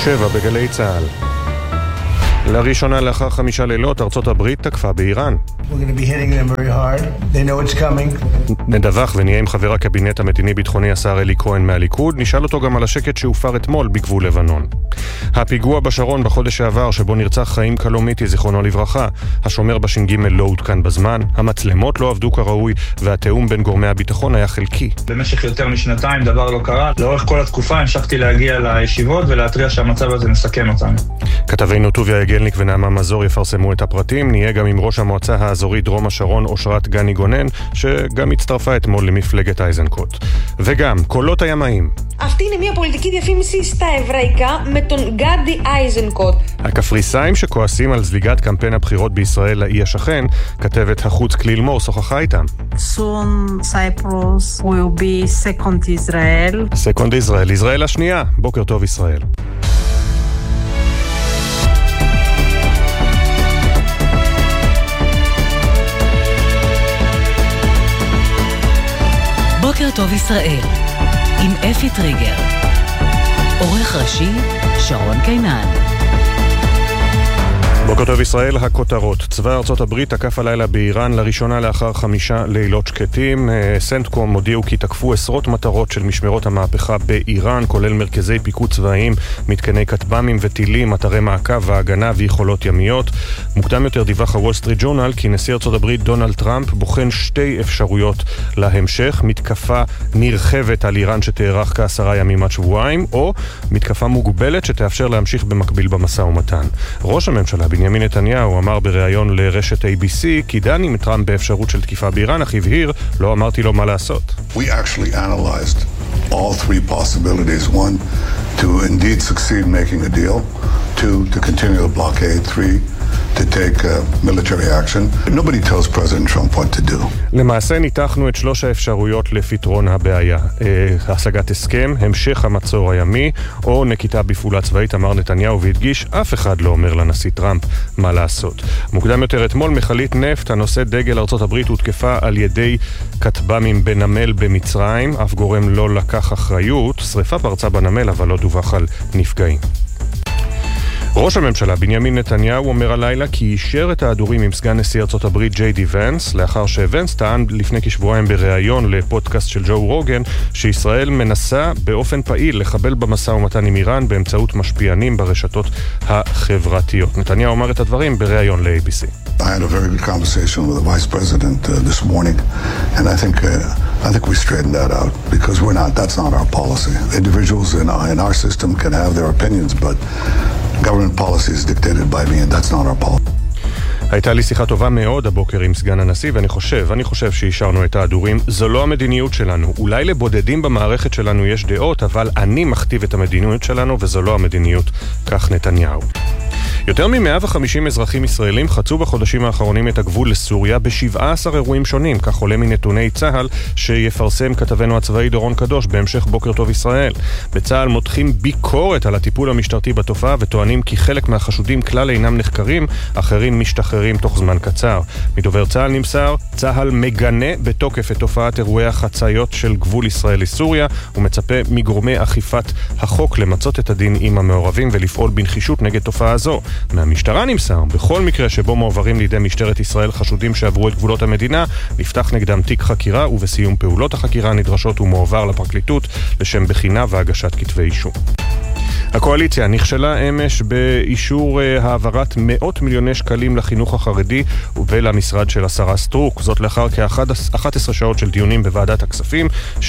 7 בגלי צהל. לראשונה לאחר 5 לילות, ארצות הברית תקפה באיראן. We're going to be hitting them very hard. They know it's coming. נדווח ונהיה עם חבר הקבינט המדיני-ביטחוני השר אלי כהן מהליכוד. נשאל אותו גם על השקט שהופר אתמול בגבול לבנון. הפיגוע בשרון בחודש שעבר שבו נרצח חיים קלומיטי זיכרונו לברכה. השומר בש"ג לא הותקן בזמן, המצלמות לא עבדו כראוי והתאום בין גורמי הביטחון היה חלקי. במשך יותר משנתיים דבר לא קרה. לאורך כל התקופה המשכתי להגיע לישיבות ולהתריע שהמצב הזה מסכן אותנו. כתבינו טוביה יגלניק ונעמה מזור יפרסמו את הפרטים. נהיה גם עם ראש המועצה האזורית דרום השרון אושרת גני גונן, שגם הצטרפה אתמול למפלגת אייזנקוט. וגם קולות הימאים. Αυτή είναι μια πολιτική διαφήμιση στα εβραϊκά με τον Gadi Eisenkot. הקפריסאים שכועסים על זליגת קמפיין הבחירות בישראל לאי השכן, כתבת החוץ כליל מור שוחחה איתם. Soon Cyprus will be second Israel. סקונד ישראל, ישראל השנייה. בוקר טוב ישראל. בוקר טוב ישראל, עם אפי טריגר. עורך ראשי, שרון קינן. בוקר טוב ישראל, הכותרות. צבא ארצות הברית תקף הלילה באיראן לראשונה לאחר 5 לילות שקטים. סנטקום הודיעו כי תקפו עשרות מטרות של משמרות המהפכה באיראן, כולל מרכזי פיקוד צבאיים, מתקני כטב"מים וטילים, אתרי מעקב והגנה ויכולות ימיות. מוקדם יותר דיווח הוול סטריט ג'ורנל כי נשיא ארצות הברית דונלד טראמפ בוחן 2 אפשרויות להמשך: מתקפה נרחבת על איראן שתארך כ10 ימים עד שבועיים, או מתקפה מוגבלת שתאפשר להמשיך במקביל במשא ומתן. ראש הממשלה בנימין נתניהו אמר בריאיון לרשת ABC כי דן עם טראמפ באפשרות של תקיפה באיראן, אך הבהיר, לא אמרתי לו מה לעשות. We actually analyzed all 3 possibilities. 1, to indeed succeed making a deal. 2, to continue the blockade. 3, to take military action. Nobody tells President Trump what to do. למעשה ניתחנו את 3 האפשרויות לפתרון הבעיה. השגת הסכם, המשך המצור הימי, או נקיטה בפעולה צבאית, אמר נתניהו והדגיש, אף אחד לא אומר לנשיא טראמפ מה לעשות. מוקדם יותר אתמול מכלית נפט הנושא דגל ארצות הברית הותקפה על ידי כטב"מים בנמל במצרים. אף גורם לא לקח אחריות. שריפה פרצה בנמל אבל לא דווח על נפגעים. ראש הממשלה בנימין נתניהו אומר הלילה כי אישר את ההדורים עם סגן נשיא ארצות הברית ג'יי די ונס, לאחר שוונס טען לפני כשבועיים בריאיון לפודקאסט של ג'ו רוגן שישראל מנסה באופן פעיל לחבל במשא ומתן עם איראן באמצעות משפיענים ברשתות החברתיות. נתניהו אמר את הדברים בריאיון ל-ABC. I had a very good conversation with the Vice President this morning, and I think we straightened that out because that's not our policy. Individuals in our system can have their opinions, but government policy is dictated by me, and that's not our policy. הייתה לי שיחה טובה מאוד הבוקר עם סגן הנשיא, ואני חושב שאישרנו את ההדורים. זו לא המדיניות שלנו. אולי לבודדים במערכת שלנו יש דעות, אבל אני מכתיב את המדיניות שלנו, וזו לא המדיניות, כך נתניהו. יותר מ-150 אזרחים ישראלים חצו בחודשים האחרונים את הגבול לסוריה ב-17 אירועים שונים, כך עולה מנתוני צה"ל שיפרסם כתבנו הצבאי דורון קדוש בהמשך בוקר טוב ישראל. בצה"ל מותחים ביקורת על הטיפול המשטרתי בתופעה וטוענים כי חלק מהחשודים כלל אינם נחקרים, אחרים משתחררים תוך זמן קצר. מדובר צה"ל נמסר, צה"ל מגנה בתוקף את תופעת אירועי החציות של גבול ישראל לסוריה ומצפה מגורמי אכיפת החוק למצות את הדין עם המעורבים ולפעול בנחישות נגד תופעה זו. מהמשטרה נמסר, בכל מקרה שבו מועברים לידי משטרת ישראל חשודים שעברו את גבולות המדינה, נפתח נגדם תיק חקירה ובסיום פעולות החקירה הנדרשות הוא מועבר לפרקליטות לשם בחינה והגשת כתבי אישום. הקואליציה נכשלה אמש באישור העברת מאות מיליוני שקלים לחינוך החרדי ולמשרד של השרה סטרוק. זאת לאחר כ-11 שעות של דיונים בוועדת הכספים,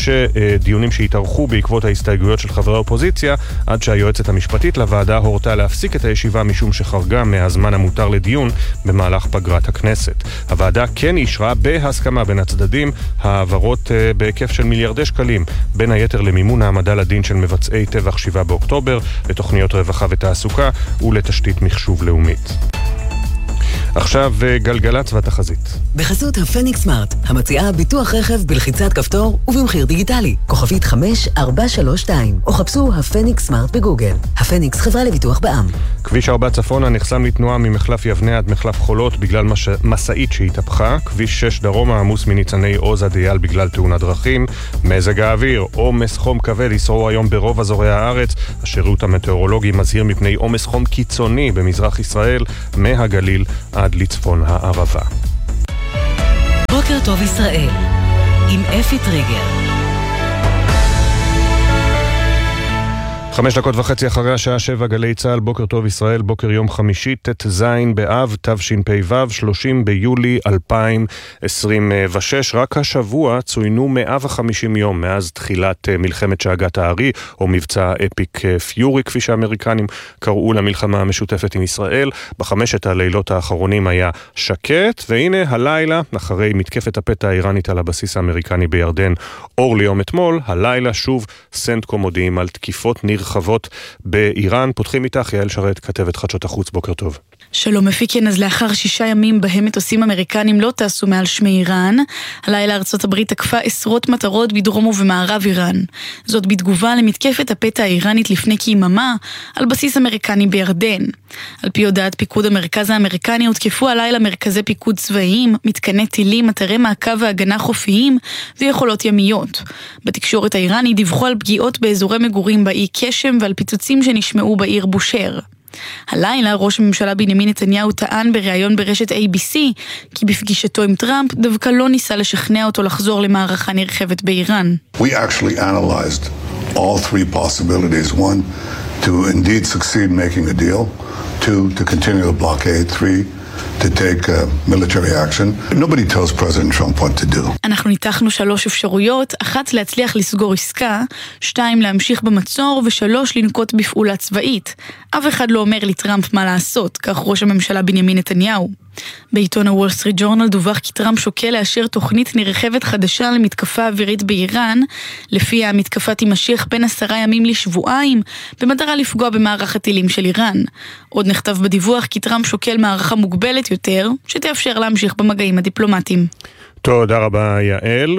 דיונים שהתארכו בעקבות ההסתייגויות של חברי האופוזיציה, עד שהיועצת המשפטית לוועדה הורתה להפסיק את הישיבה משום שחרגה מהזמן המותר לדיון במהלך פגרת הכנסת. הוועדה כן אישרה בהסכמה בין הצדדים העברות בהיקף של מיליארדי שקלים, בין היתר למימון העמדה לדין של מבצעי טבח 7 באוקטובר, לתוכניות רווחה ותעסוקה ולתשתית מחשוב לאומית. עכשיו גלגלת והתחזית. בחסות הפניקס סמארט, המציעה ביטוח רכב בלחיצת כפתור ובמחיר דיגיטלי. כוכבית 5432, או חפשו הפניקס סמארט בגוגל. הפניקס חברה לביטוח בע"מ. כביש 4 צפונה נחסם לתנועה ממחלף יבנה עד מחלף חולות בגלל מסעית שהתהפכה. כביש 6 דרומה עמוס מניצני עוז עד אייל בגלל תאונת דרכים. מזג האוויר, עומס חום כבד ישרור היום ברוב אזורי הארץ. השירות המטאורולוגי מזהיר מפני עומס חום קיצוני במזרח ישראל מהגליל עד לצפון הערבה. בוקר טוב ישראל עם אפי טריגר. 5:30 אחרי השעה 7, גלי צהל, בוקר טוב ישראל, בוקר יום חמישי, ט"ז באב, תשפ"ו, 30 ביולי 2026. רק השבוע צוינו 150 יום מאז תחילת מלחמת שאגת הארי, או מבצע אפיק פיורי, כפי שהאמריקנים קראו למלחמה המשותפת עם ישראל. בחמשת הלילות האחרונים היה שקט, והנה הלילה, אחרי מתקפת הפתע האיראנית על הבסיס האמריקני בירדן, אור ליום אתמול, הלילה שוב סנטקום מודיעים על תקיפות נרחבות באיראן. פותחים איתך יעל שרת, כתבת חדשות החוץ, בוקר טוב. שלום אפיקן, אז לאחר 6 ימים בהם מטוסים אמריקנים לא טסו מעל שמי איראן, הלילה ארצות הברית תקפה עשרות מטרות בדרום ובמערב איראן. זאת בתגובה למתקפת הפתע האיראנית לפני כיממה על בסיס אמריקני בירדן. על פי הודעת פיקוד המרכז האמריקני, הותקפו הלילה מרכזי פיקוד צבאיים, מתקני טילים, אתרי מעקב והגנה חופיים ויכולות ימיות. בתקשורת האיראני דיווחו על פגיעות באזורי מגורים באי קשם ועל פיצוצים שנשמעו בעיר בושר. הלילה ראש הממשלה בנימין נתניהו טען בריאיון ברשת ABC כי בפגישתו עם טראמפ דווקא לא ניסה לשכנע אותו לחזור למערכה נרחבת באיראן. We actually analyzed all 3 possibilities. 1, to indeed succeed making a deal. 2, to continue the blockade. 3, to take military action. Nobody tells President Trump what to do. אנחנו ניתחנו 3 אפשרויות, 1 להצליח לסגור עסקה, 2 להמשיך במצור ו3 לנקוט בפעולה צבאית. אף אחד לא אומר לטראמפ מה לעשות, כך ראש הממשלה בנימין נתניהו. בעיתון הוול סטריט ג'ורנל דווח כי טראמפ שוקל לאשר תוכנית נרחבת חדשה למתקפה אווירית באיראן, לפיה המתקפה תימשך בין 10 ימים לשבועיים, במטרה לפגוע במערך הטילים של איראן. עוד נכתב בדיווח כי טראמפ שוקל מערכה מוגבלת יותר, שתאפשר להמשיך במגעים הדיפלומטיים. תודה רבה יעל.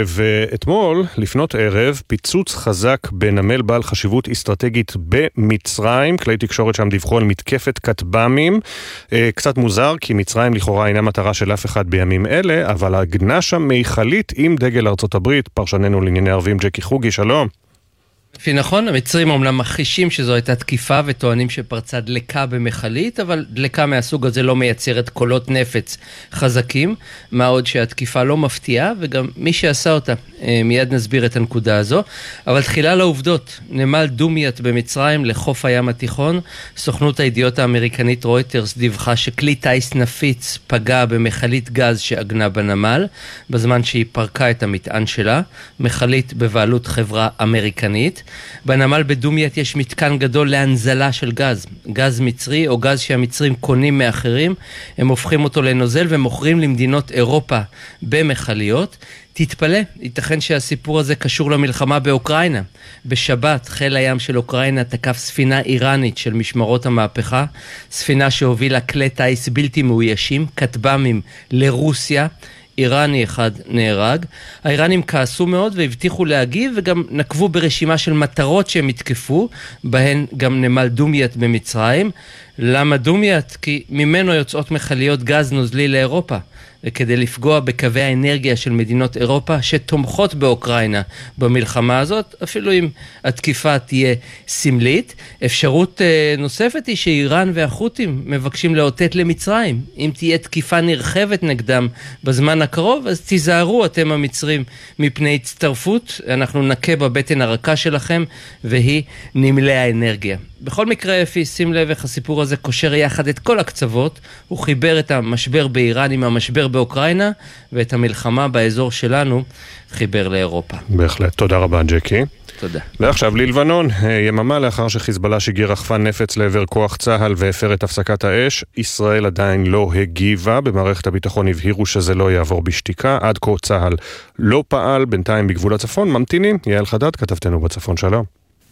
ואתמול, לפנות ערב, פיצוץ חזק בנמל בעל חשיבות אסטרטגית במצרים. כלי תקשורת שם דיווחו על מתקפת כטב"מים. קצת מוזר, כי מצרים לכאורה אינה מטרה של אף אחד בימים אלה, אבל הגנה שם מיכלית עם דגל ארצות הברית. פרשננו לענייני ערבים ג'קי חוגי, שלום. לפי נכון, המצרים אומנם מכחישים שזו הייתה תקיפה וטוענים שפרצה דלקה במחלית, אבל דלקה מהסוג הזה לא מייצרת קולות נפץ חזקים, מה עוד שהתקיפה לא מפתיעה, וגם מי שעשה אותה, מיד נסביר את הנקודה הזו. אבל תחילה לעובדות, נמל דומיית במצרים לחוף הים התיכון, סוכנות הידיעות האמריקנית רויטרס דיווחה שכלי טייס נפיץ פגע במחלית גז שעגנה בנמל, בזמן שהיא פרקה את המטען שלה, מחלית בבעלות חברה אמריקנית. בנמל בדומיית יש מתקן גדול להנזלה של גז, גז מצרי או גז שהמצרים קונים מאחרים, הם הופכים אותו לנוזל ומוכרים למדינות אירופה במחליות. תתפלא, ייתכן שהסיפור הזה קשור למלחמה באוקראינה. בשבת חיל הים של אוקראינה תקף ספינה איראנית של משמרות המהפכה, ספינה שהובילה כלי טייס בלתי מאוישים, כטב"מים לרוסיה, איראני אחד נהרג. האיראנים כעסו מאוד והבטיחו להגיב, וגם נקבו ברשימה של מטרות שהם התקפו, בהן גם נמל דומיית במצרים. למה דומיית? כי ממנו יוצאות מחליות גז נוזלי לאירופה, וכדי לפגוע בקווי האנרגיה של מדינות אירופה שתומכות באוקראינה במלחמה הזאת, אפילו אם התקיפה תהיה סמלית. אפשרות נוספת היא שאיראן והחות'ים מבקשים לאותת למצרים. אם תהיה תקיפה נרחבת נגדם בזמן הקרוב, אז תיזהרו אתם המצרים מפני הצטרפות. אנחנו נקה בבטן הרכה שלכם, והיא נמלי האנרגיה. בכל מקרה, אפי, שים לב איך הסיפור הזה קושר יחד את כל הקצוות. הוא חיבר את המשבר באיראן עם המשבר באוקראינה, ואת המלחמה באזור שלנו חיבר לאירופה. בהחלט, תודה רבה ג'קי. תודה. ועכשיו ללבנון, יממה לאחר שחיזבאללה שיגר רחפן נפץ לעבר כוח צהל והפר את הפסקת האש, ישראל עדיין לא הגיבה. במערכת הביטחון הבהירו שזה לא יעבור בשתיקה. עד כה צהל לא פעל, בינתיים בגבול הצפון ממתינים. יעל חדד, כתבתנו בצפון, שלום.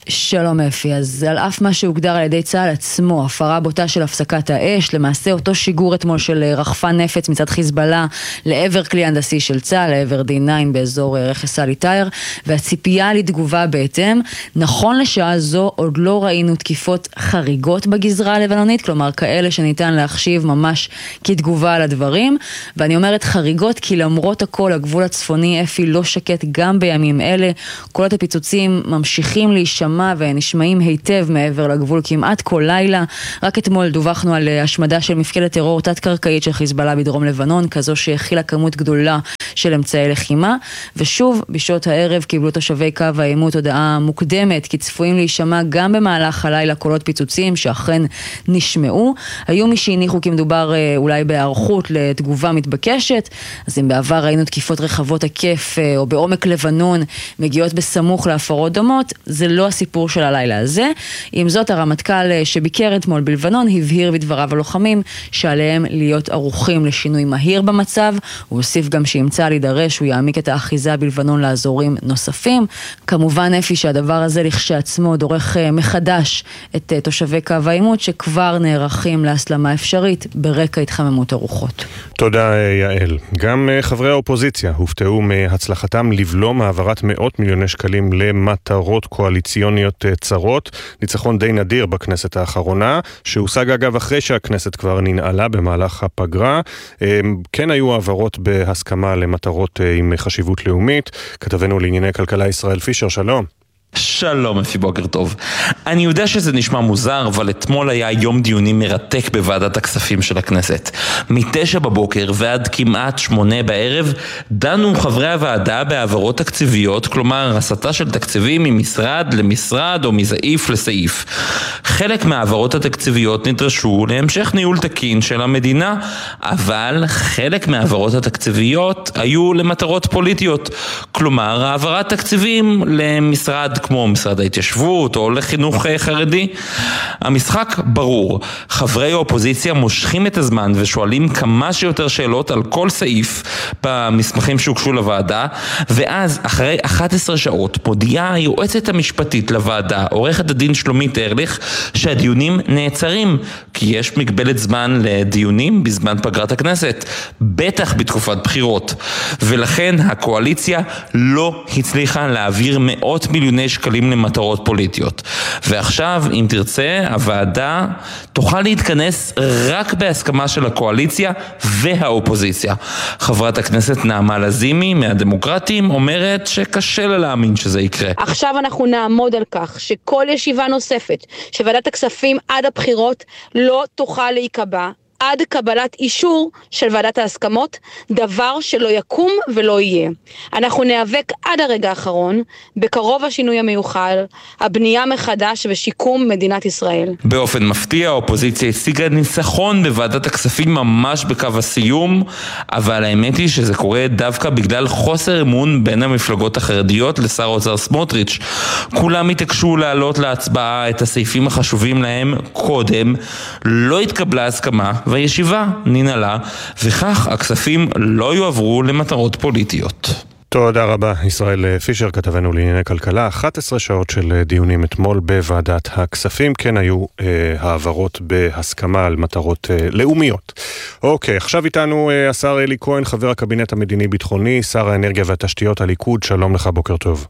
שלום אפי, אז על אף מה שהוגדר על ידי צה"ל עצמו, הפרה בוטה של הפסקת האש, למעשה אותו שיגור אתמול של רחפן נפץ מצד חיזבאללה לעבר כלי הנדסי של צה"ל, לעבר D9 באזור רכס עלי תאיר, והציפייה לתגובה בהתאם. נכון לשעה זו עוד לא ראינו תקיפות חריגות בגזרה הלבנונית, כלומר כאלה שניתן להחשיב ממש כתגובה על הדברים, ואני אומרת חריגות כי למרות הכל הגבול הצפוני אפי לא שקט גם בימים אלה, כל הפיצוצים ממשיכים להישמע ונשמעים היטב מעבר לגבול כמעט כל לילה. רק אתמול דווחנו על השמדה של מפקדת טרור תת-קרקעית של חיזבאללה בדרום לבנון, כזו שהכילה כמות גדולה של אמצעי לחימה, ושוב בשעות הערב קיבלו תושבי קו העימות הודעה מוקדמת כי צפויים להישמע גם במהלך הלילה קולות פיצוצים שאכן נשמעו. היו מי שהניחו כי מדובר אולי בהיערכות לתגובה מתבקשת, אז אם בעבר ראינו תקיפות רחבות היקף או בעומק לבנון מגיעות בסמוך להפרות דומות, זה לא הסיפור של הלילה הזה. עם זאת, הרמטכ"ל שביקר אתמול בלבנון הבהיר בדבריו הלוחמים שעליהם להיות ערוכים לשינוי מהיר במצב. הוא הוסיף גם שימצא להידרש, הוא יעמיק את האחיזה בלבנון לאזורים נוספים. כמובן אפי שהדבר הזה לכשעצמו דורך מחדש את תושבי קו העימות שכבר נערכים להסלמה אפשרית ברקע התחממות הרוחות. תודה יעל. גם חברי האופוזיציה הופתעו מהצלחתם לבלום העברת מאות מיליוני שקלים למטרות קואליציוניות צרות. ניצחון די נדיר בכנסת האחרונה, שהושג אגב אחרי שהכנסת כבר ננעלה במהלך הפגרה. כן היו העברות בהסכמה למטרות עם חשיבות לאומית. כתבנו לענייני כלכלה ישראל פישר, שלום. שלום אפי, בוקר טוב. אני יודע שזה נשמע מוזר, אבל אתמול היה יום דיונים מרתק בוועדת הכספים של הכנסת. מ-9 בבוקר ועד כמעט 8 בערב דנו חברי הוועדה בעברות תקציביות, כלומר הסטה של תקציבים ממשרד למשרד או מסעיף לסעיף. חלק מהעברות התקציביות נדרשו להמשך ניהול תקין של המדינה, אבל חלק מהעברות התקציביות היו למטרות פוליטיות, כלומר העברת תקציבים למשרד כמו משרד ההתיישבות או לחינוך חרדי. המשחק ברור, חברי האופוזיציה מושכים את הזמן ושואלים כמה שיותר שאלות על כל סעיף במסמכים שהוגשו לוועדה, ואז אחרי 11 שעות מודיעה היועצת המשפטית לוועדה, עורכת הדין שלומית ארליך, שהדיונים נעצרים, כי יש מגבלת זמן לדיונים בזמן פגרת הכנסת, בטח בתקופת בחירות, ולכן הקואליציה לא הצליחה להעביר מאות מיליוני שקלים למטרות פוליטיות. ועכשיו, אם תרצה, הוועדה תוכל להתכנס רק בהסכמה של הקואליציה והאופוזיציה. חברת הכנסת נעמה לזימי מהדמוקרטים אומרת שקשה לה להאמין שזה יקרה. עכשיו אנחנו נעמוד על כך שכל ישיבה נוספת שוועדת הכספים עד הבחירות לא תוכל להיקבע עד קבלת אישור של ועדת ההסכמות, דבר שלא יקום ולא יהיה. אנחנו נאבק עד הרגע האחרון, בקרוב השינוי המיוחל, הבנייה מחדש ושיקום מדינת ישראל. באופן מפתיע, האופוזיציה השיגה ניצחון בוועדת הכספים ממש בקו הסיום, אבל האמת היא שזה קורה דווקא בגלל חוסר אמון בין המפלגות החרדיות לשר האוצר סמוטריץ'. כולם התעקשו להעלות להצבעה את הסעיפים החשובים להם קודם, לא התקבלה הסכמה, והישיבה ננעלה, וכך הכספים לא יועברו למטרות פוליטיות. תודה רבה, ישראל פישר, כתבנו לענייני כלכלה. 11 שעות של דיונים אתמול בוועדת הכספים, כן היו העברות בהסכמה על מטרות לאומיות. אוקיי, עכשיו איתנו השר אלי כהן, חבר הקבינט המדיני-ביטחוני, שר האנרגיה והתשתיות הליכוד, שלום לך, בוקר טוב.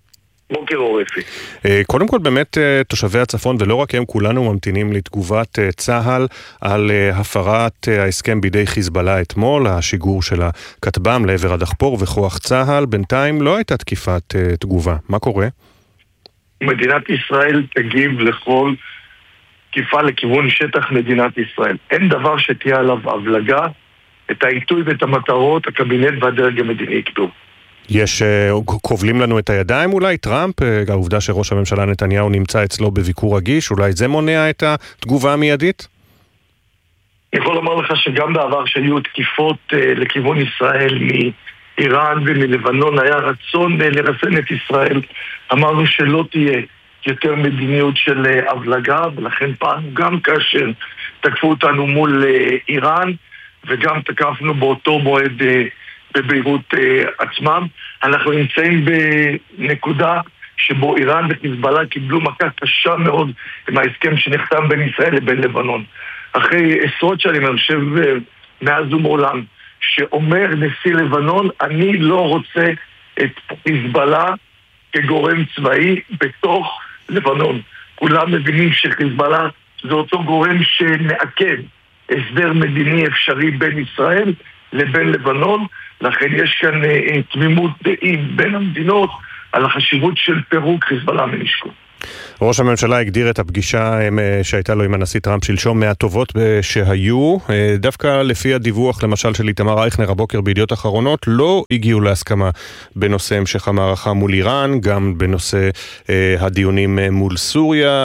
בוקר אורפי. קודם כל באמת תושבי הצפון ולא רק הם, כולנו ממתינים לתגובת צה"ל על הפרת ההסכם בידי חיזבאללה אתמול, השיגור של הכטב"ם לעבר הדחפור וכוח צה"ל. בינתיים לא הייתה תקיפת תגובה. מה קורה? מדינת ישראל תגיב לכל תקיפה לכיוון שטח מדינת ישראל. אין דבר שתהיה עליו הבלגה, את העיתוי ואת המטרות הקבינט והדרג המדיני יקבעו. יש, קובלים לנו את הידיים אולי, טראמפ, העובדה שראש הממשלה נתניהו נמצא אצלו בביקור רגיש, אולי זה מונע את התגובה המיידית? אני יכול לומר לך שגם בעבר שהיו תקיפות לכיוון ישראל מאיראן ומלבנון, היה רצון לרסן את ישראל. אמרנו שלא תהיה יותר מדיניות של הבלגה, ולכן פעם גם כאשר תקפו אותנו מול איראן, וגם תקפנו באותו מועד בביירות עצמם. אנחנו נמצאים בנקודה שבו איראן וחיזבאללה קיבלו מכה קשה מאוד עם ההסכם שנחתם בין ישראל לבין לבנון. אחרי עשרות שנים, אני חושב מאז ומעולם, שאומר נשיא לבנון, אני לא רוצה את חיזבאללה כגורם צבאי בתוך לבנון. כולם מבינים שחיזבאללה זה אותו גורם שמעכב הסדר מדיני אפשרי בין ישראל לבין לבנון, לכן יש כאן תמימות דעים בין המדינות על החשיבות של פירוק חיזבאללה מנשקו. ראש הממשלה הגדיר את הפגישה שהייתה לו עם הנשיא טראמפ שלשום מהטובות שהיו. דווקא לפי הדיווח למשל של איתמר אייכנר הבוקר בידיעות אחרונות, לא הגיעו להסכמה בנושא המשך המערכה מול איראן, גם בנושא הדיונים מול סוריה,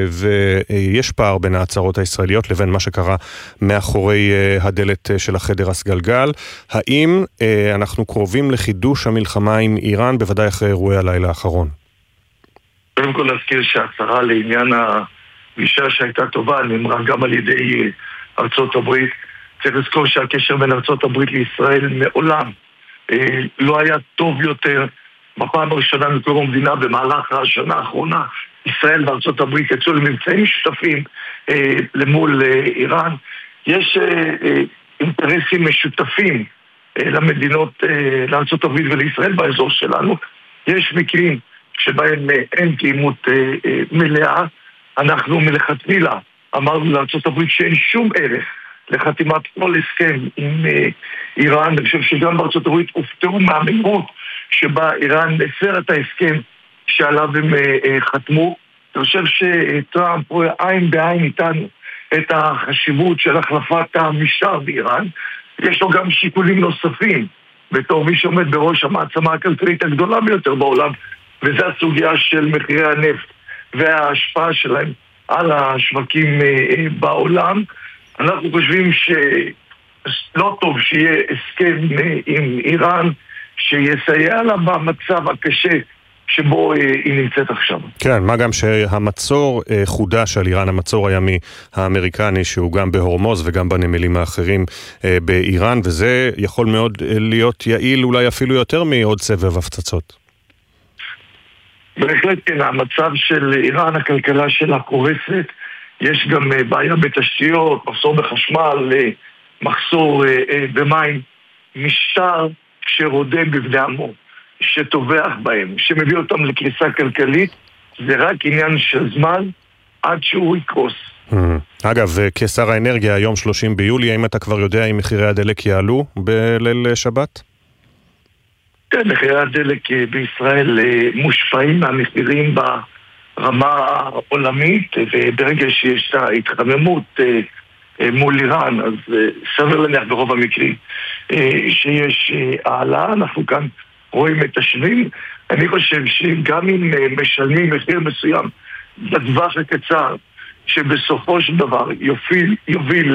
ויש פער בין ההצהרות הישראליות לבין מה שקרה מאחורי הדלת של החדר הסגלגל. האם אנחנו קרובים לחידוש המלחמה עם איראן, בוודאי אחרי אירועי הלילה האחרון? קודם כל להזכיר שההצהרה לעניין הפגישה שהייתה טובה נאמרה גם על ידי ארצות הברית. צריך לזכור שהקשר בין ארצות הברית לישראל מעולם לא היה טוב יותר. בפעם הראשונה מקום המדינה במהלך השנה האחרונה ישראל וארצות הברית יצאו למבצעים משותפים למול איראן. יש אינטרסים משותפים למדינות, לארצות הברית ולישראל באזור שלנו. יש מקרים שבהם אין תאימות מלאה. אנחנו מלכתחילה אמרנו לארצות הברית שאין שום ערך לחתימת כל הסכם עם איראן. אני חושב שגם בארצות הברית הופתעו מהמהירות שבה איראן הפרה את ההסכם שעליו הם חתמו. אני חושב שטראמפ רואה עין בעין איתנו את החשיבות של החלפת המשטר באיראן. יש לו גם שיקולים נוספים בתור מי שעומד בראש המעצמה הכלכלית הגדולה ביותר בעולם, וזה הסוגיה של מחירי הנפט וההשפעה שלהם על השווקים בעולם. אנחנו חושבים שלא טוב שיהיה הסכם עם איראן שיסייע לה במצב הקשה שבו היא נמצאת עכשיו. כן, מה גם שהמצור חודש על איראן, המצור הימי האמריקני שהוא גם בהורמוז וגם בנמלים האחרים באיראן, וזה יכול מאוד להיות יעיל אולי אפילו יותר מעוד סבב הפצצות. בהחלט כן, המצב של איראן, הכלכלה שלה קורסת, יש גם בעיה בתשתיות, מחסור בחשמל, מחסור במים, משטר שרודה בבני עמו, שטובח בהם, שמביא אותם לקריסה כלכלית, זה רק עניין של זמן עד שהוא יקרוס. אגב, כשר האנרגיה, היום 30 ביולי, האם אתה כבר יודע אם מחירי הדלק יעלו בליל שבת? כן, מחירי הדלק בישראל מושפעים מהמחירים ברמה העולמית, וברגע שיש את ההתחממות מול איראן, אז סביר להניח ברוב המקרים שיש העלה. אנחנו כאן רואים את השנים. אני חושב שגם אם משלמים מחיר מסוים בטווח הקצר, שבסופו של דבר יוביל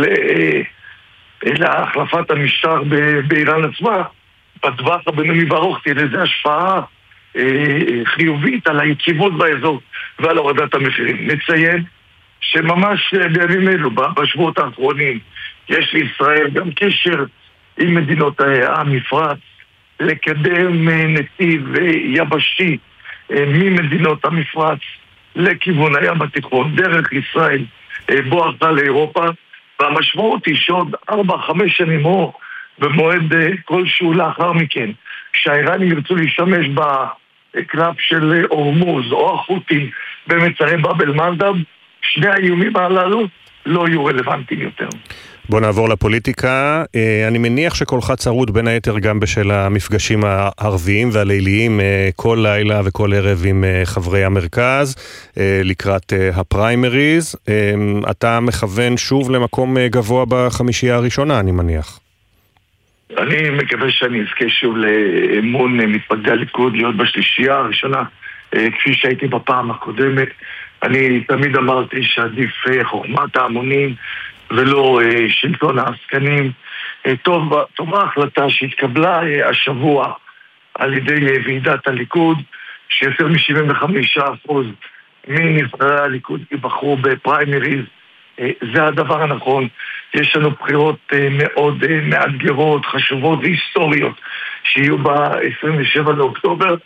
להחלפת המשטר באיראן עצמה, בטווח הבינוני והארוך תהיה לזה השפעה חיובית על היציבות באזור ועל הורדת המחירים. נציין שממש בימים אלו, בשבועות האחרונים, יש לישראל גם קשר עם מדינות המפרץ לקדם נתיב יבשי ממדינות המפרץ לכיוון הים התיכון, דרך ישראל בואכה לאירופה, והמשמעות היא שעוד 4-5 שנים או במועד כלשהו לאחר מכן, כשהאיראנים ירצו להשתמש בקלף של הורמוז או החות'ים במצרי באב אל-מנדב, שני האיומים הללו לא יהיו רלוונטיים יותר. בוא נעבור לפוליטיקה. אני מניח שקולך צרוד בין היתר גם בשל המפגשים הערביים והליליים כל לילה וכל ערב עם חברי המרכז לקראת הפריימריז. אתה מכוון שוב למקום גבוה בחמישייה הראשונה, אני מניח. אני מקווה שאני אזכה שוב לאמון מתפקדי הליכוד להיות בשלישייה הראשונה, כפי שהייתי בפעם הקודמת. אני תמיד אמרתי שעדיף חוכמת ההמונים ולא שלטון העסקנים. טובה ההחלטה שהתקבלה השבוע על ידי ועידת הליכוד, שיותר מ-75% מנבחרי הליכוד יבחרו בפריימריז. זה הדבר הנכון. יש לנו בחירות מאוד מאתגרות, חשובות והיסטוריות שיהיו ב-27 לאוקטובר,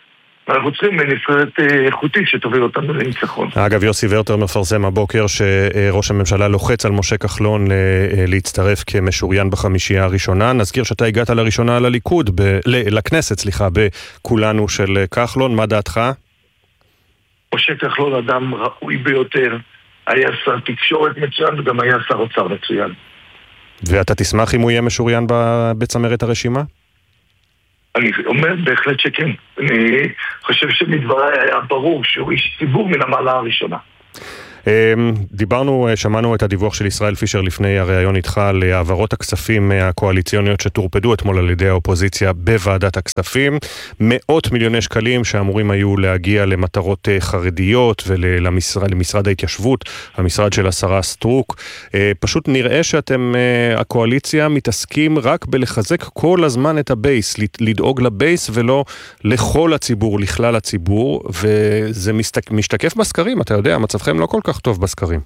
ואנחנו צריכים נבחרת איכותית שתוביל אותנו לניצחון. אגב, יוסי ורטר מפרסם הבוקר שראש הממשלה לוחץ על משה כחלון להצטרף כמשוריין בחמישייה הראשונה. נזכיר שאתה הגעת לראשונה לליכוד, לכנסת, בכולנו של כחלון. מה דעתך? משה כחלון אדם ראוי ביותר, היה שר תקשורת מצוין וגם היה שר אוצר מצוין. ואתה תשמח אם הוא יהיה משוריין בצמרת הרשימה? אני אומר בהחלט שכן. אני חושב שמדבריי היה ברור שהוא איש ציבור מן המעלה הראשונה. שמענו את הדיווח של ישראל פישר לפני הראיון איתך על העברות הכספים הקואליציוניות שטורפדו אתמול על ידי האופוזיציה בוועדת הכספים. מאות מיליוני שקלים שאמורים היו להגיע למטרות חרדיות ולמשרד ההתיישבות, המשרד של השרה סטרוק. פשוט נראה שאתם, הקואליציה, מתעסקים רק בלחזק כל הזמן את הבייס, לדאוג לבייס ולא לכל הציבור, לכלל הציבור, וזה משתקף בסקרים, אתה יודע, מצבכם לא כל כך טוב בסקרים.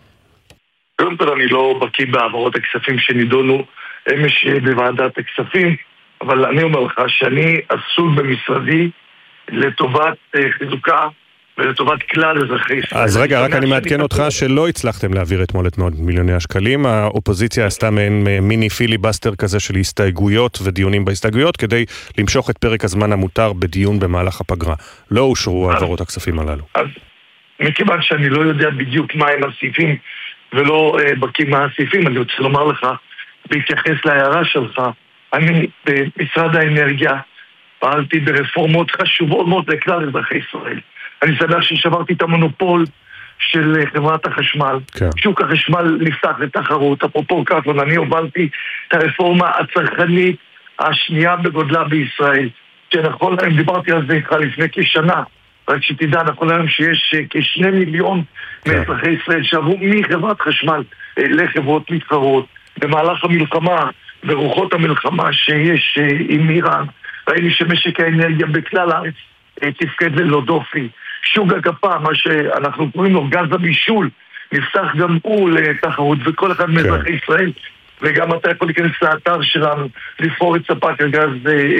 קודם כל אני לא בקיא בעברות הכספים שנידונו אמש בוועדת הכספים, אבל אני אומר לך שאני עסוק במשרדי לטובת חיזוקה ולטובת כלל אזרחי ישראל. אז רגע, רק אני מעדכן אותך שלא הצלחתם להעביר אתמול את מיליוני השקלים. האופוזיציה עשתה מעין מיני פיליבסטר כזה של הסתייגויות ודיונים בהסתייגויות כדי למשוך את פרק הזמן המותר בדיון במהלך הפגרה. לא אושרו העברות הכספים הללו. אז מכיוון שאני לא יודע בדיוק מה הם הסעיפים ולא בקיא מה הסעיפים, אני רוצה לומר לך, בהתייחס להערה שלך, אני במשרד האנרגיה פעלתי ברפורמות חשובות מאוד לכלל אזרחי ישראל. אני שמח ששברתי את המונופול של חברת החשמל. כן. שוק החשמל נפתח לתחרות. אפרופו כחלון, אני הובלתי את הרפורמה הצרכנית השנייה בגודלה בישראל. שנכון להם, דיברתי על זה איתך לפני כשנה. רק שתדע, נכון להם שיש כ2 מיליון מאזרחי ישראל שעברו מחברת חשמל לחברות מתחרות. במהלך המלחמה, ברוחות המלחמה שיש עם איראן, ראינו שמשק האנרגיה בכלל הארץ תפקד ללא דופי. שוק הגפ"ם, מה שאנחנו קוראים לו גז הבישול, נפתח גם הוא לתחרות, וכל אחד מאזרחי ישראל, וגם אתה יכול להיכנס לאתר שלנו, לבחור את ספק הגז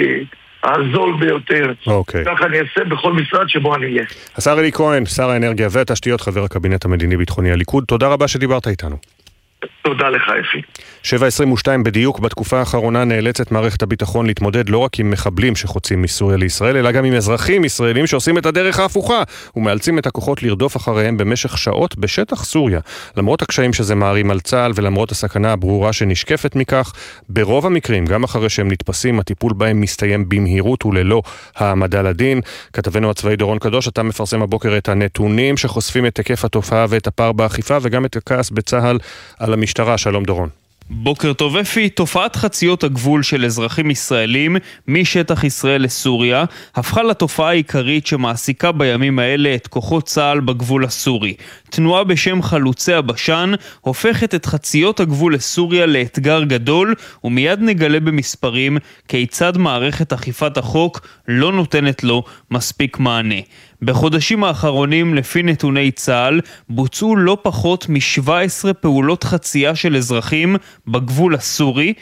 הזול ביותר. ככה אני אעשה בכל משרד שבו אני אהיה. השר אלי כהן, שר האנרגיה והתשתיות, חבר הקבינט המדיני-ביטחוני הליכוד, תודה רבה שדיברת איתנו. תודה לך, אפי. 7:22 בדיוק. בתקופה האחרונה נאלצת מערכת הביטחון להתמודד לא רק עם מחבלים שחוצים מסוריה לישראל, אלא גם עם אזרחים ישראלים שעושים את הדרך ההפוכה ומאלצים את הכוחות לרדוף אחריהם במשך שעות בשטח סוריה. למרות הקשיים שזה מערים על צה"ל ולמרות הסכנה הברורה שנשקפת מכך, ברוב המקרים, גם אחרי שהם נתפסים, הטיפול בהם מסתיים במהירות וללא העמדה לדין. כתבנו הצבאי דורון קדוש, אתה מפרסם הבוקר את הנתונים שחושפים את היקף התופעה ואת הפער באכיפה וגם את הכעס בצה"ל על המשטרה. שלום דורון. בוקר טוב אפי. תופעת חציות הגבול של אזרחים ישראלים משטח ישראל לסוריה הפכה לתופעה העיקרית שמעסיקה בימים האלה את כוחות צה"ל בגבול הסורי. תנועה בשם חלוצי הבשן הופכת את חציות הגבול לסוריה לאתגר גדול, ומיד נגלה במספרים כיצד מערכת אכיפת החוק לא נותנת לו מספיק מענה. בחודשים האחרונים, לפי נתוני צה"ל, בוצעו לא פחות מ-17 פעולות חצייה של אזרחים בגבול הסורי,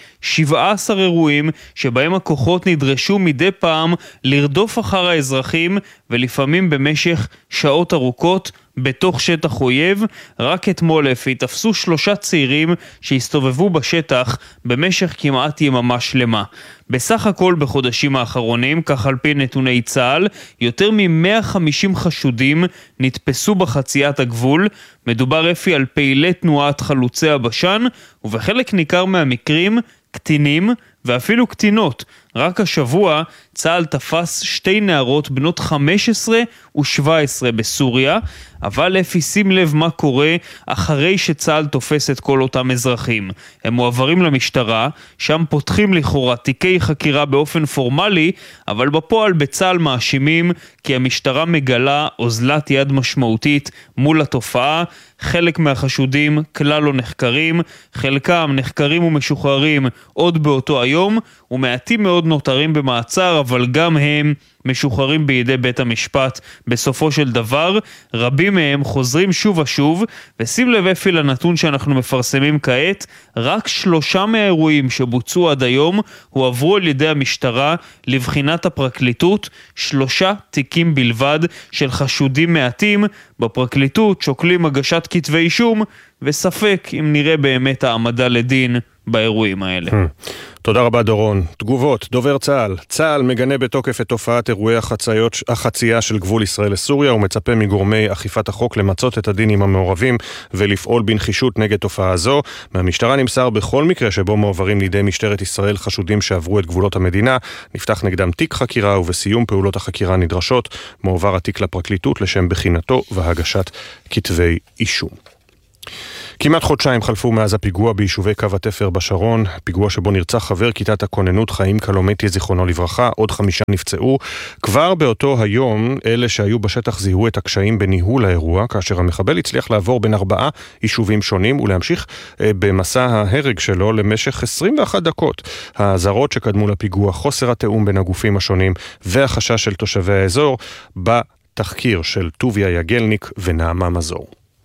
17 אירועים שבהם הכוחות נדרשו מדי פעם לרדוף אחר האזרחים, ולפעמים במשך שעות ארוכות בתוך שטח אויב. רק אתמול אפי תפסו 3 צעירים שהסתובבו בשטח במשך כמעט יממה שלמה. בסך הכל בחודשים האחרונים, כך על פי נתוני צה"ל, יותר מ-150 חשודים נתפסו בחציית הגבול. מדובר אפי על פעילי תנועת חלוצי הבשן, ובחלק ניכר מהמקרים קטינים ואפילו קטינות. רק השבוע צה"ל תפס 2 נערות בנות 15 ו-17 בסוריה, אבל אפי שים לב מה קורה אחרי שצה"ל תופס את כל אותם אזרחים. הם מועברים למשטרה, שם פותחים לכאורה תיקי חקירה באופן פורמלי, אבל בפועל בצה"ל מאשימים כי המשטרה מגלה אוזלת יד משמעותית מול התופעה. חלק מהחשודים כלל לא נחקרים, חלקם נחקרים ומשוחררים עוד באותו היום, ומעטים מאוד נותרים במעצר, אבל גם הם משוחררים בידי בית המשפט בסופו של דבר. רבים מהם חוזרים שוב ושוב, ושים לב אפי לנתון שאנחנו מפרסמים כעת, רק 3 מהאירועים שבוצעו עד היום הועברו על ידי המשטרה לבחינת הפרקליטות, 3 תיקים בלבד של חשודים מעטים. בפרקליטות שוקלים הגשת כתבי אישום, וספק אם נראה באמת העמדה לדין באירועים האלה. תודה רבה דורון. תגובות, דובר צה"ל. צה"ל מגנה בתוקף את תופעת אירועי החצייה של גבול ישראל לסוריה, ומצפה מגורמי אכיפת החוק למצות את הדין עם המעורבים ולפעול בנחישות נגד תופעה זו. מהמשטרה נמסר בכל מקרה שבו מעוברים לידי משטרת ישראל חשודים שעברו את גבולות המדינה, נפתח נגדם תיק חקירה, ובסיום פעולות החקירה נדרשות מועבר התיק לפרקליטות לשם בחינתו והגשת כתבי אישום. כמעט חודשיים חלפו מאז הפיגוע ביישובי קו התפר בשרון, פיגוע שבו נרצח חבר כיתת הכוננות חיים קלומטי זיכרונו לברכה, עוד 5 נפצעו. כבר באותו היום, אלה שהיו בשטח זיהו את הקשיים בניהול האירוע, כאשר המחבל הצליח לעבור בין 4 יישובים שונים ולהמשיך במסע ההרג שלו למשך 21 דקות. האזהרות שקדמו לפיגוע, חוסר התאום בין הגופים השונים והחשש של תושבי האזור, בתחקיר של טוביה יגלניק ונעמה מזור.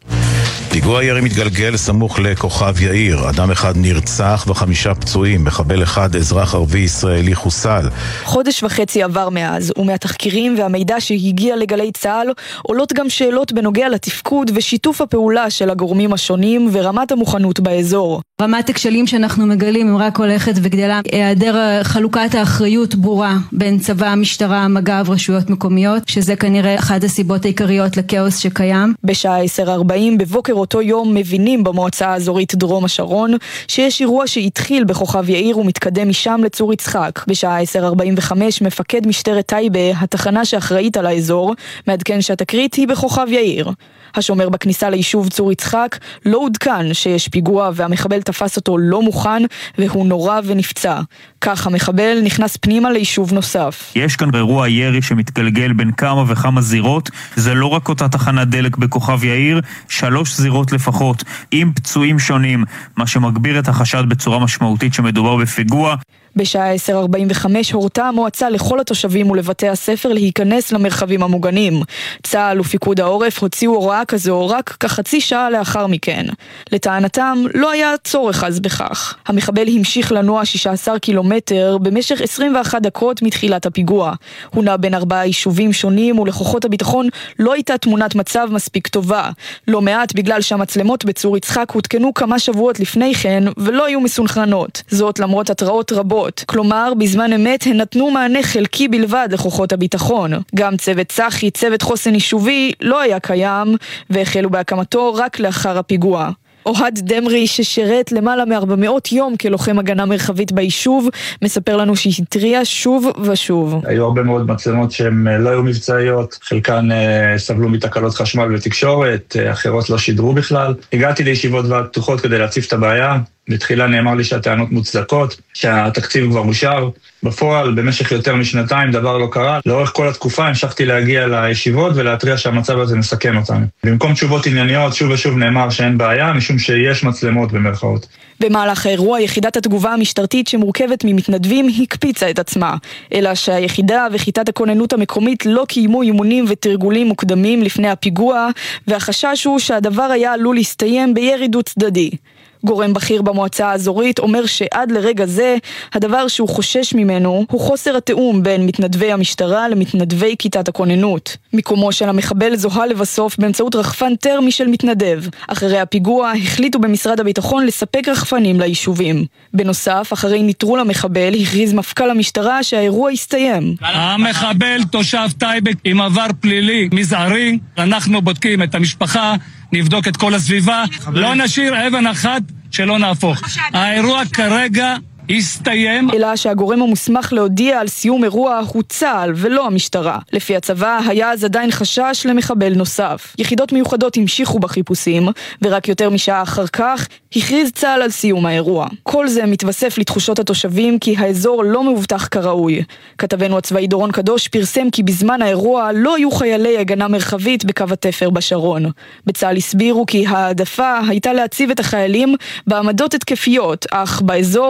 פיגוע ירי מתגלגל סמוך לכוכב יאיר. אדם אחד נרצח ו5 פצועים. מחבל אחד, אזרח ערבי ישראלי, חוסל. חודש וחצי עבר מאז, ומהתחקירים והמידע שהגיע לגלי צה"ל עולות גם שאלות בנוגע לתפקוד ושיתוף הפעולה של הגורמים השונים ורמת המוכנות באזור. רמת הכשלים שאנחנו מגלים הם רק הולכת וגדלה. היעדר חלוקת האחריות ברורה בין צבא, משטרה, מג"ב, רשויות מקומיות, שזה כנראה אחת הסיבות העיקריות לכאוס שקיים. בשעה 10:40 בבוקר אותו יום מבינים במועצה האזורית דרום השרון שיש אירוע שהתחיל בכוכב יאיר ומתקדם משם לצור יצחק. בשעה 10:45 מפקד משטרת טייבה, התחנה שאחראית על האזור, מעדכן שהתקרית היא בכוכב יאיר. השומר בכניסה ליישוב צור יצחק לא עודכן שיש פיגוע והמחבל תפס אותו לא מוכן והוא נורא ונפצע. כך המחבל נכנס פנימה ליישוב נוסף. יש כאן אירוע ירי שמתגלגל בין כמה וכמה זירות. זה לא רק אותה תחנת דלק בכוכב יאיר, 3 זירות לפחות, עם פצועים שונים, מה שמגביר את החשד בצורה משמעותית שמדובר בפיגוע. בשעה 10:45 הורתה המועצה לכל התושבים ולבתי הספר להיכנס למרחבים המוגנים. צה"ל ופיקוד העורף הוציאו הוראה כזו רק כחצי שעה לאחר מכן. לטענתם לא היה צורך אז בכך. המחבל המשיך לנוע 16 קילומטר במשך 21 דקות מתחילת הפיגוע. הוא נע בין 4 יישובים שונים ולכוחות הביטחון לא הייתה תמונת מצב מספיק טובה. לא מעט בגלל שהמצלמות בצור יצחק הותקנו כמה שבועות לפני כן ולא היו מסונכרנות. זאת למרות התראות רבות. כלומר, בזמן אמת הן נתנו מענה חלקי בלבד לכוחות הביטחון. גם צוות צחי, צוות חוסן יישובי, לא היה קיים, והחלו בהקמתו רק לאחר הפיגוע. אוהד דמרי, ששירת למעלה מ-400 יום כלוחם הגנה מרחבית ביישוב, מספר לנו שהתריע שוב ושוב. היו הרבה מאוד מצלמות שהן לא היו מבצעיות, חלקן סבלו מתקלות חשמל ותקשורת, אחרות לא שידרו בכלל. הגעתי לישיבות ועד פתוחות כדי להציף את הבעיה. בתחילה נאמר לי שהטענות מוצדקות, שהתקציב כבר אושר. בפועל, במשך יותר משנתיים דבר לא קרה. לאורך כל התקופה המשכתי להגיע לישיבות ולהתריע שהמצב הזה מסכן אותנו. במקום תשובות ענייניות, שוב ושוב נאמר שאין בעיה, משום שיש מצלמות במרכאות. במהלך האירוע, יחידת התגובה המשטרתית שמורכבת ממתנדבים הקפיצה את עצמה, אלא שהיחידה וכיתת הכוננות המקומית לא קיימו אימונים ותרגולים מוקדמים לפני הפיגוע, והחשש הוא שהדבר היה עלול להסתיים בירי דו צדדי. גורם בכיר במועצה האזורית אומר שעד לרגע זה, הדבר שהוא חושש ממנו הוא חוסר התאום בין מתנדבי המשטרה למתנדבי כיתת הכוננות. מיקומו של המחבל זוהה לבסוף באמצעות רחפן טרמי של מתנדב. אחרי הפיגוע החליטו במשרד הביטחון לספק רחפנים ליישובים. בנוסף, אחרי ניטרול המחבל, הכריז מפכ"ל המשטרה שהאירוע הסתיים. המחבל תושב טייבה עם עבר פלילי מזערי, אנחנו בודקים את המשפחה, נבדוק את כל הסביבה, לא נשאיר אבן אחת שלא נהפוך. האירוע כרגע הסתיים. אלא שהגורם המוסמך להודיע על סיום אירוע הוא צה"ל ולא המשטרה. לפי הצבא היה אז עדיין חשש למחבל נוסף. יחידות מיוחדות המשיכו בחיפושים, ורק יותר משעה אחר כך הכריז צה"ל על סיום האירוע. כל זה מתווסף לתחושות התושבים כי האזור לא מבוטח כראוי. כתבנו הצבאי דורון קדוש פרסם כי בזמן האירוע לא היו חיילי הגנה מרחבית בקו התפר בשרון. בצה"ל הסבירו כי העדפה הייתה להציב את החיילים בעמדות התקפיות, אך באזור לא מקבלים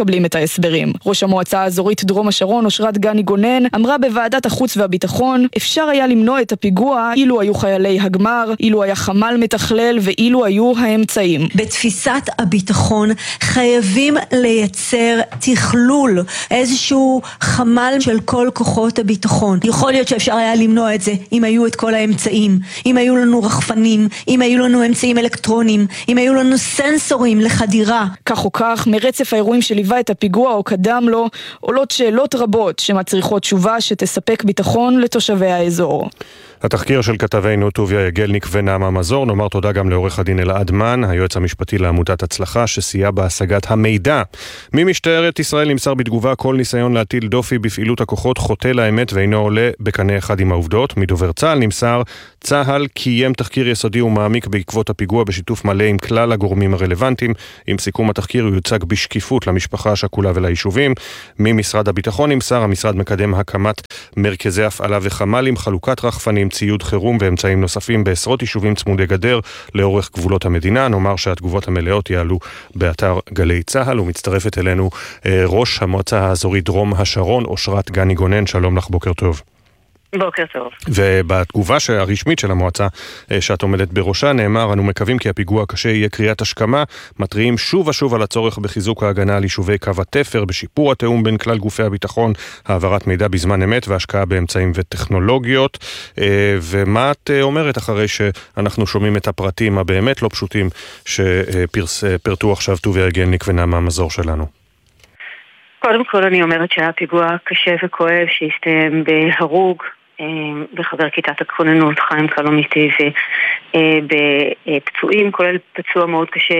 מקבלים את ההסברים. ראש המועצה האזורית דרום השרון, אושרת גני גונן, אמרה בוועדת החוץ והביטחון, אפשר היה למנוע את הפיגוע אילו היו חיילי הגמר, אילו היה חמ"ל מתכלל ואילו היו האמצעים. בתפיסת הביטחון חייבים לייצר תכלול, איזשהו חמ"ל של כל כוחות הביטחון. יכול להיות שאפשר היה למנוע את זה אם היו את כל האמצעים, אם היו לנו רחפנים, אם היו לנו אמצעים אלקטרונים, אם היו לנו סנסורים לחדירה. כך או כך, מרצף האירועים שליווה את הפיגוע או קדם לו, עולות שאלות רבות שמצריכות תשובה שתספק ביטחון לתושבי האזור. התחקיר של כתבינו טוביה יגלניק ונעמה מזור. נאמר תודה גם לעורך הדין אלעד מן, היועץ המשפטי לעמותת הצלחה, שסייע בהשגת המידע. ממשטרת ישראל נמסר בתגובה כל ניסיון להטיל דופי בפעילות הכוחות חוטא לאמת ואינו עולה בקנה אחד עם העובדות. מדובר צה"ל נמסר, צה"ל קיים תחקיר יסודי ומעמיק בעקבות הפיגוע בשיתוף מלא עם כלל הגורמים הרלוונטיים. עם סיכום התחקיר הוא יוצג בשקיפות למשפחה השכולה וליישובים. ממשרד הביטחון נמסר, המשרד מקדם הקמת מרכזי הפעלה וחמ"לים, חלוקת רחפנים, ציוד חירום ואמצעים נוספים בעשרות יישובים צמודי גדר לאורך גבולות המדינה. נאמר שהתגובות המלאות יעלו באתר גלי צה"ל. ומצטרפת אלינו ראש המועצה האזורית דרום השרון, אושרת גני גונן. שלום לך, בוקר טוב. בוקר טוב. ובתגובה הרשמית של המועצה שאת עומדת בראשה נאמר, אנו מקווים כי הפיגוע הקשה יהיה קריאת השכמה, מתריעים שוב ושוב על הצורך בחיזוק ההגנה על יישובי קו התפר, בשיפור התאום בין כלל גופי הביטחון, העברת מידע בזמן אמת והשקעה באמצעים וטכנולוגיות. ומה את אומרת אחרי שאנחנו שומעים את הפרטים הבאמת לא פשוטים שפרטו עכשיו טוביה יגלניק ונעמה מזור שלנו? קודם כל אני אומרת שהיה פיגוע קשה וכואב שהסתיים בהרוג בחבר כיתת הכוננות חיים קלומיטי ובפצועים, כולל פצוע מאוד קשה